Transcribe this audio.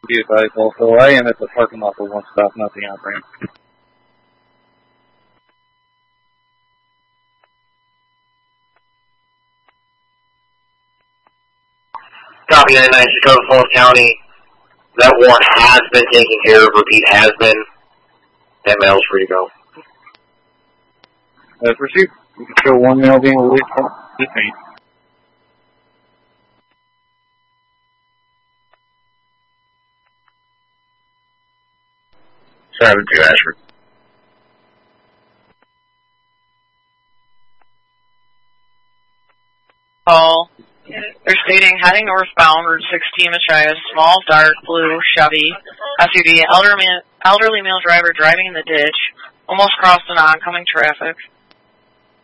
be advised also, I am at the parking lot for one stop, not the on-ramp. Copy 99, Dakota Falls County. That warrant has been taken care of. Repeat, has been. 10 males free to go. As received, you can show one male being released from detain. 7-2 Ashford. Call. They're stating heading northbound, Route 16 Machias, small, dark, blue, Chevy, SUV, elderly male driver driving in the ditch, almost crossed an oncoming traffic.